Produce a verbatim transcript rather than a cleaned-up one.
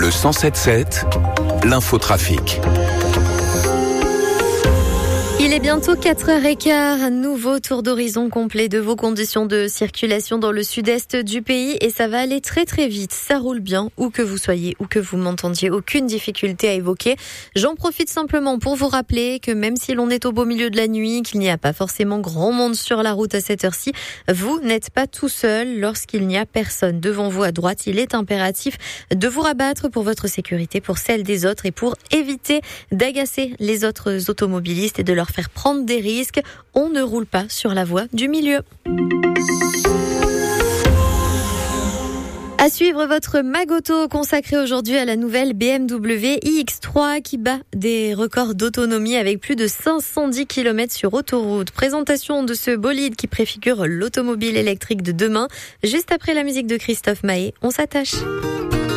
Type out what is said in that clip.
Le cent sept sept, l'infotrafic. Il est bientôt quatre heures quinze, un nouveau tour d'horizon complet de vos conditions de circulation dans le sud-est du pays et ça va aller très très vite, ça roule bien, où que vous soyez, où que vous m'entendiez, aucune difficulté à évoquer. J'en profite simplement pour vous rappeler que même si l'on est au beau milieu de la nuit, qu'il n'y a pas forcément grand monde sur la route à cette heure-ci, vous n'êtes pas tout seul lorsqu'il n'y a personne devant vous à droite. Il est impératif de vous rabattre pour votre sécurité, pour celle des autres et pour éviter d'agacer les autres automobilistes et de leur faire prendre des risques. On ne roule pas sur la voie du milieu. À suivre votre Magoto consacré aujourd'hui à la nouvelle B M W i X trois qui bat des records d'autonomie avec plus de cinq cent dix kilomètres sur autoroute. Présentation de ce bolide qui préfigure l'automobile électrique de demain. Juste après la musique de Christophe Maé, on s'attache.